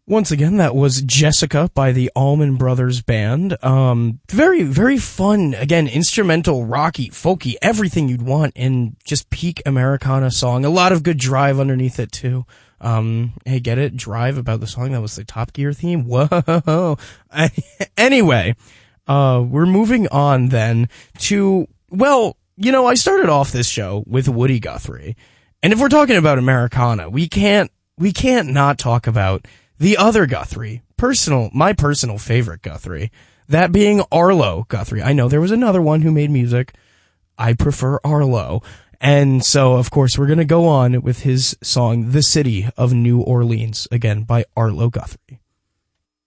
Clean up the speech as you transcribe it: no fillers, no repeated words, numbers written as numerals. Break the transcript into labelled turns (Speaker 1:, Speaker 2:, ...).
Speaker 1: Once again, that was Jessica by the Allman Brothers Band. Very, very fun. Again, instrumental, rocky, folky, everything you'd want in just peak Americana song. A lot of good drive underneath it, too. Hey, get it? Drive about the song? That was the Top Gear theme? Whoa. Anyway, we're moving on then to, well, you know, I started off this show with Woody Guthrie. And if we're talking about Americana, we can't not talk about the other Guthrie, my personal favorite Guthrie, that being Arlo Guthrie. I know there was another one who made music. I prefer Arlo. And so, of course, we're going to go on with his song, The City of New Orleans, again, by Arlo Guthrie.